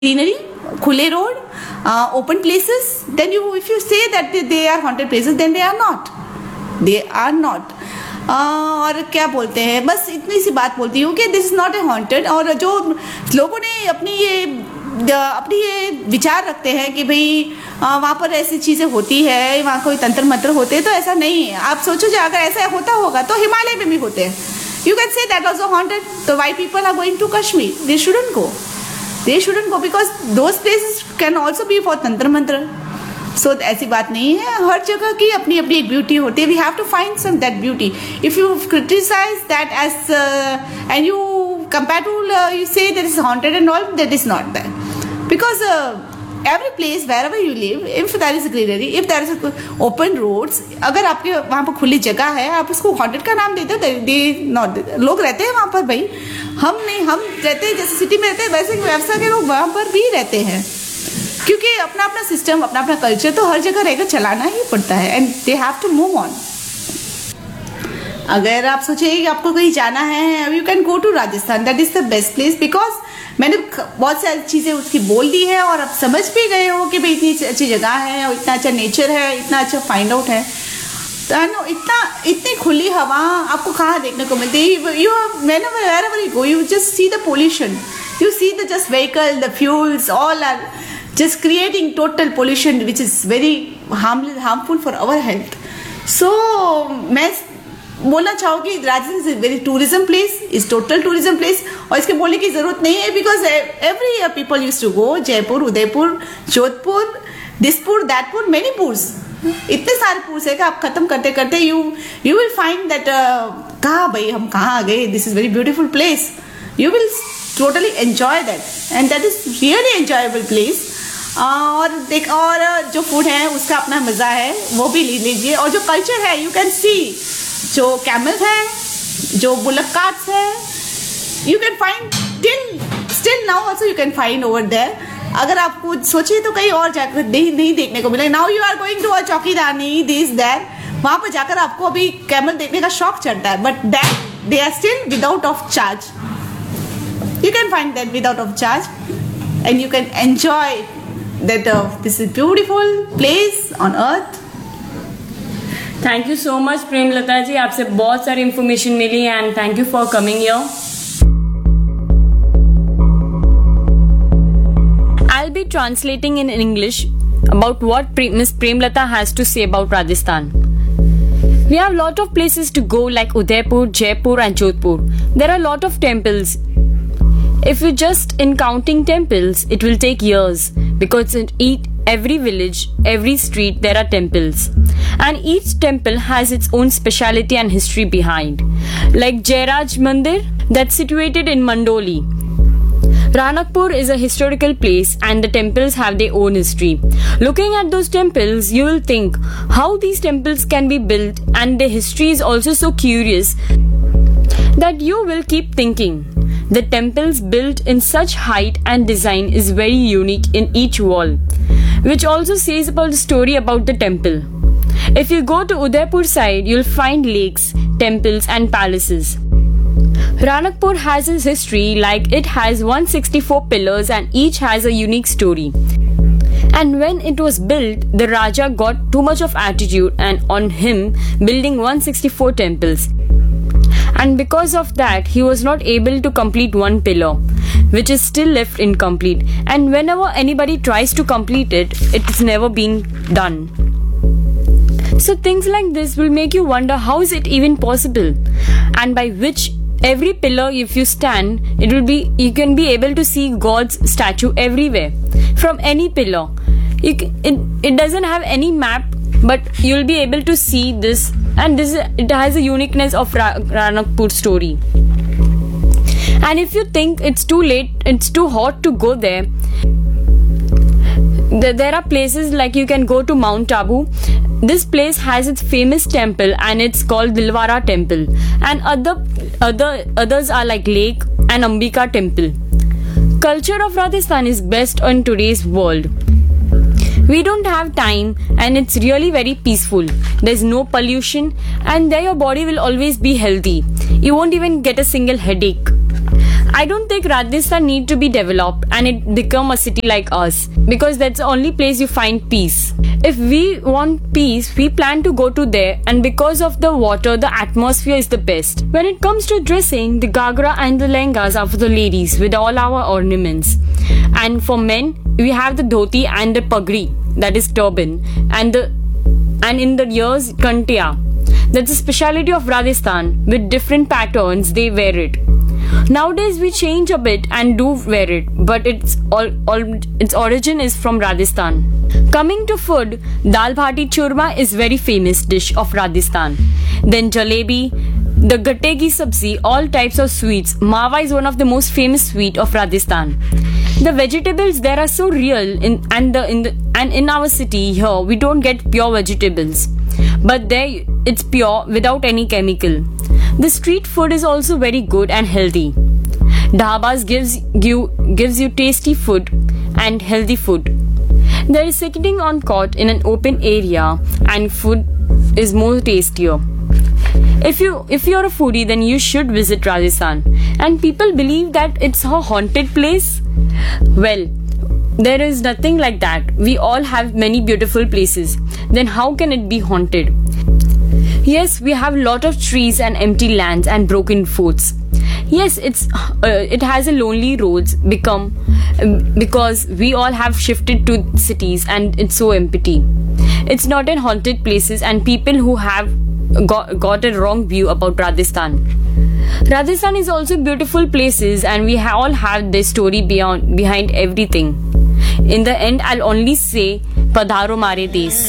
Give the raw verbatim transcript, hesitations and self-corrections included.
greenery, khule road, uh, open places, then you, if you say that they, they are haunted places, then they are not. They are not. Uh, और क्या बोलते हैं, बस इतनी सी बात बोलती हूँ कि this is not a haunted. और जो लोगों ने अपनी ये अपनी ये विचार रखते हैं कि भाई वहाँ पर ऐसी चीज़ें होती है, वहाँ कोई तंत्र मंत्र होते हैं, तो ऐसा नहीं है. आप सोचो जो अगर ऐसा होता होगा तो हिमालय में भी होते हैं. You can say that also haunted. तो why people are going to Kashmir? They shouldn't go. They shouldn't go because those places can also be for तंत्र मंत्र. सो ऐसी बात नहीं है. हर जगह की अपनी अपनी एक ब्यूटी होती है. We have to find some that beauty. If you criticise that as and you compare to you say that is haunted and all, that is not that. Because every place wherever you live, if there is greenery, if there is open roads, अगर आपके वहाँ पर खुली जगह है, आप उसको haunted का नाम देते हो. दे नॉट, लोग रहते हैं वहाँ पर भाई. हम नहीं, हम रहते हैं जैसे सिटी में रहते हैं वैसे व्यवसाय के लोग वहाँ पर भी रहते हैं, क्योंकि अपना अपना सिस्टम, अपना अपना कल्चर तो हर जगह रहकर चलाना ही पड़ता है. And they have to move on. अगर आप सोचिए कि आपको कहीं जाना है, you can go to Rajasthan. That is the best place. Because मैंने बहुत सारी चीज़ें उसकी बोल दी है और आप समझ भी गए हो कि भाई इतनी अच्छी जगह है और इतना अच्छा नेचर है, इतना अच्छा फाइंड आउट है. तो इतना इतनी खुली हवा आपको कहाँ देखने को मिलती है. You whenever wherever you go, you just see the pollution. You see the just vehicle, the fuels, all are just creating total pollution, which is very harmful harmful for our health. So मैं बोलना चाहूँगी Rajasthan is very tourism place, is total tourism place. और इसके बोलने की जरूरत नहीं है because every year people use to go. Jaipur, Udaipur, Jodhpur, Dispur, दैतपुर, many पुर्स, इतने सारे पुर्स है कि आप खत्म करते करते you you will find that कहाँ भाई हम कहाँ आ गए. This is very beautiful place. You will totally enjoy that and that is really enjoyable place. और देख, और जो फूड है उसका अपना मज़ा है, वो भी ले लीजिए. और जो कल्चर है, यू कैन सी जो कैमल है, जो बुलक कार्ट्स है, you can find till still now also you can find over there. अगर आपको सोचिए तो कहीं और जाकर नहीं नहीं देखने को मिले. Now you are going to a चौकीदानी, this that, वहाँ पर जाकर आपको अभी कैमल देखने का शौक चढ़ता है. But that they are still without of charge. You can find that without of charge and you can enjoy that. This is beautiful place on earth. Thank you so much Premlata जी, आपसे बहुत सारी information milli and thank you for coming here. I'll be translating in English about what Miss Premlata has to say about Rajasthan. We have a lot of places to go like Udaipur, Jaipur and Jodhpur. There are a lot of temples. If you just in counting temples, it will take years because in each, every village, every street there are temples. And each temple has its own speciality and history behind. Like Jairaj Mandir that's situated in Mandoli. Ranakpur is a historical place and the temples have their own history. Looking at those temples, you will think how these temples can be built, and their history is also so curious that you will keep thinking. The temples built in such height and design is very unique in each wall, which also says about the story about the temple. If you go to Udaipur side, you'll find lakes, temples and palaces. Ranakpur has its history, like it has one hundred sixty-four pillars and each has a unique story. And when it was built, the Raja got too much of attitude and on him building one hundred sixty-four temples. And because of that, he was not able to complete one pillar, which is still left incomplete. And whenever anybody tries to complete it, it's never been done. So things like this will make you wonder how is it even possible, and by which every pillar, if you stand, it will be, you can be able to see God's statue everywhere from any pillar. You can, it, it doesn't have any map, but you'll be able to see this, and this it has a uniqueness of Ra- Ranakpur story. And if you think it's too late, it's too hot to go there, there are places like you can go to Mount Abu. This place has its famous temple and it's called Dilwara Temple, and other other others are like Lake and Ambika Temple. Culture of Rajasthan is best in today's world. We don't have time and it's really very peaceful. There's no pollution and there your body will always be healthy. You won't even get a single headache. I don't think Rajasthan need to be developed and it become a city like us, because that's the only place you find peace. If we want peace, we plan to go to there, and because of the water, the atmosphere is the best. When it comes to dressing, the gagra and the lehengas are for the ladies with all our ornaments. And for men, we have the dhoti and the pagri, that is turban, and the and in the ears, kantia. That's a speciality of Rajasthan. With different patterns, they wear it. Nowadays we change a bit and do wear it, but its all, all its origin is from Rajasthan. Coming to food, dal bhati churma is very famous dish of Rajasthan. Then jalebi, the gatte ki sabzi, all types of sweets. Mawa is one of the most famous sweet of Rajasthan. The vegetables there are so real in and the in the and in our city here we don't get pure vegetables, but there it's pure without any chemical. The street food is also very good and healthy. Dhabas gives you gives you tasty food and healthy food. There is sitting on cot in an open area and food is more tastier. If you if you're a foodie, then you should visit Rajasthan. And people believe that it's a haunted place. Well, there is nothing like that. We all have many beautiful places. Then how can it be haunted? Yes, we have lot of trees and empty lands and broken forts. Yes, it's uh, it has a lonely roads become um, because we all have shifted to cities and it's so empty. It's not in haunted places, and people who have got, got a wrong view about Rajasthan. Rajasthan is also beautiful places, and we ha- all have this story beyond behind everything. In the end, I'll only say Padharo Mare Desh.